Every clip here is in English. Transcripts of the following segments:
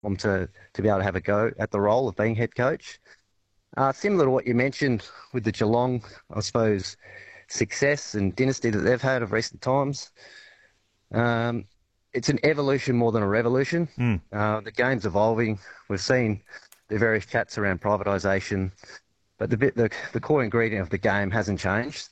to be able to have a go at the role of being head coach. Similar to what you mentioned with the Geelong, I suppose, success and dynasty that they've had of recent times. It's an evolution more than a revolution. The game's evolving. We've seen the various chats around privatisation, but the core ingredient of the game hasn't changed.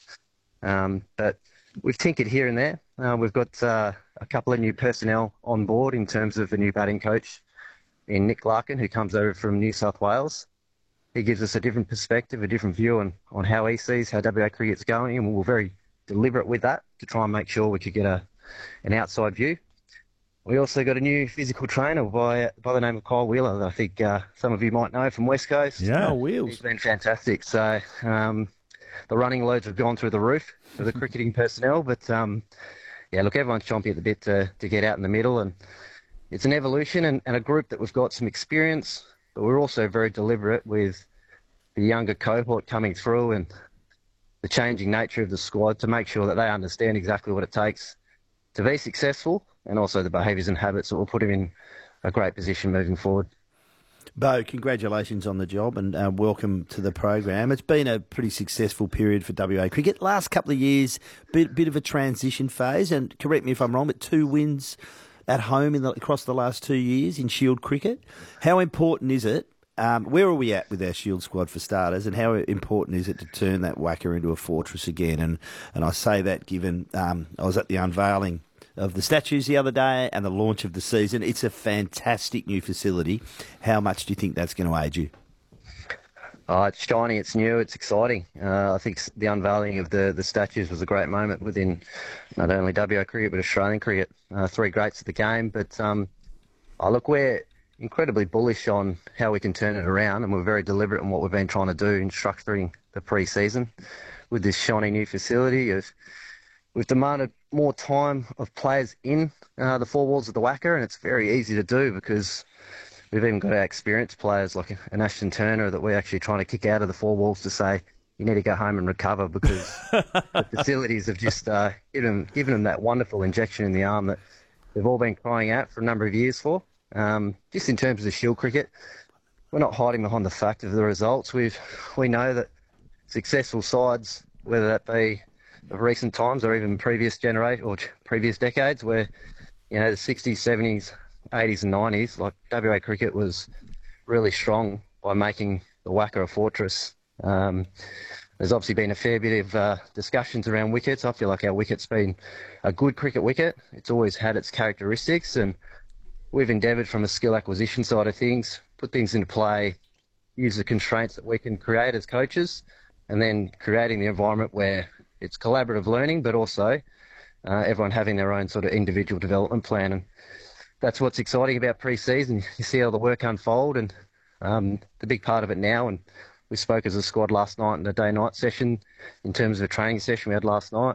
But we've tinkered here and there. We've got a couple of new personnel on board in terms of the new batting coach in Nick Larkin, who comes over from New South Wales. He gives us a different perspective, a different view on how he sees how WA cricket's going, and we're very deliberate with that to try and make sure we could get an outside view. We also got a new physical trainer by the name of Kyle Wheeler that I think some of you might know from West Coast. Yeah, Wheels. He's been fantastic. So the running loads have gone through the roof for the cricketing personnel, but yeah, look, everyone's chomping at the bit to get out in the middle, and it's an evolution and a group that we've got some experience, but we're also very deliberate with the younger cohort coming through and the changing nature of the squad to make sure that they understand exactly what it takes to be successful, and also the behaviours and habits that will put him in a great position moving forward. Bo, congratulations on the job and welcome to the program. It's been a pretty successful period for WA cricket. Last couple of years, bit of a transition phase, and correct me if I'm wrong, but 2 wins at home across the last 2 years in Shield cricket. How important is it? Where are we at with our Shield squad for starters, and how important is it to turn that WACA into a fortress again? And I say that given I was at the unveiling of the statues the other day and the launch of the season. It's a fantastic new facility. How much do you think that's going to aid you? It's shiny, it's new, it's exciting. I think the unveiling of the statues was a great moment within not only WA cricket but Australian cricket. 3 greats of the game. But look, we're incredibly bullish on how we can turn it around, and we're very deliberate in what we've been trying to do in structuring the pre-season with this shiny new facility. We've demanded more time of players in the 4 walls of the WACA, and it's very easy to do because we've even got our experienced players like an Ashton Turner that we're actually trying to kick out of the 4 walls to say, you need to go home and recover, because the facilities have just given them that wonderful injection in the arm that they've all been crying out for a number of years for. Just in terms of the Shield cricket, we're not hiding behind the fact of the results. We know that successful sides, whether that be of recent times or even previous decades, where the 60s, 70s, 80s and 90s, like WA cricket was really strong by making the WACA a fortress. There's obviously been a fair bit of discussions around wickets. I feel like our wicket's been a good cricket wicket. It's always had its characteristics, and we've endeavoured from a skill acquisition side of things, put things into play, use the constraints that we can create as coaches, and then creating the environment where it's collaborative learning, but also everyone having their own sort of individual development plan. And that's what's exciting about pre-season. You see how the work unfold, and the big part of it now, and we spoke as a squad last night in the day-night session in terms of a training session we had last night.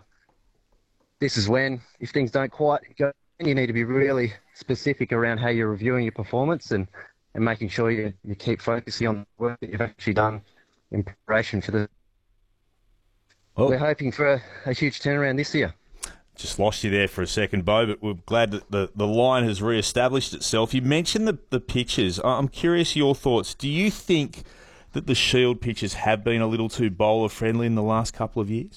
This is when, if things don't quite go, you need to be really specific around how you're reviewing your performance and making sure you keep focusing on the work that you've actually done in preparation for the... Oh. We're hoping for a huge turnaround this year. Just lost you there for a second, Bo, but we're glad that the line has re-established itself. You mentioned the pitches. I'm curious your thoughts. Do you think that the Shield pitches have been a little too bowler-friendly in the last couple of years?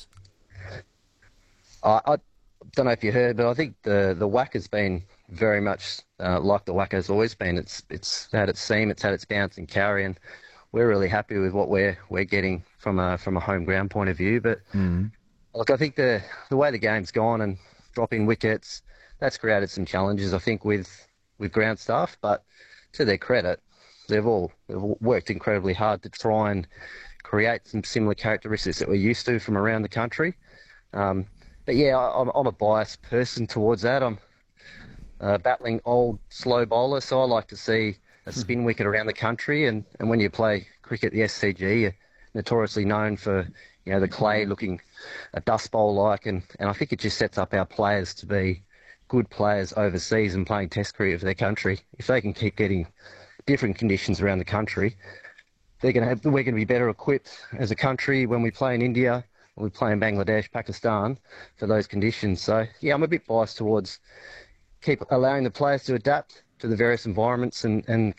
I don't know if you heard, but I think the WACA has been very much like the WACA has always been. It's had its seam, it's had its bounce and carry, and we're really happy with what we're getting from a home ground point of view. But look, I think the way the game's gone and dropping wickets, that's created some challenges, I think, with ground staff. But to their credit, they've worked incredibly hard to try and create some similar characteristics that we're used to from around the country. But yeah, I'm a biased person towards that. I'm battling old slow bowler, so I like to see a spin wicket around the country. And when you play cricket, the SCG, you're notoriously known for the clay looking a dust bowl like, and I think it just sets up our players to be good players overseas and playing Test cricket for their country. If they can keep getting different conditions around the country, we're going to be better equipped as a country when we play in India, when we play in Bangladesh, Pakistan, for those conditions. So yeah, I'm a bit biased towards keep allowing the players to adapt to the various environments and